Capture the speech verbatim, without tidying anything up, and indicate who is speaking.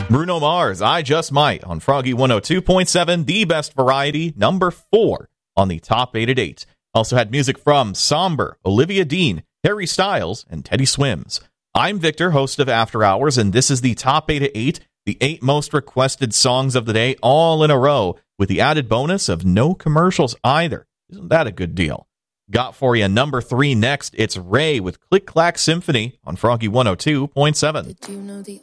Speaker 1: Bruno Mars, I Just Might on Froggy one oh two point seven, the best variety, number four on the top eight at eight. Also had music from Somber, Olivia Dean, Harry Styles, and Teddy Swims. I'm Victor, host of After Hours, and this is the top eight at eight, the eight most requested songs of the day, all in a row, with the added bonus of no commercials either. Isn't that a good deal? Got for you number three next. It's Ray with Click Clack Symphony on Froggy one oh two point seven.
Speaker 2: Did you know the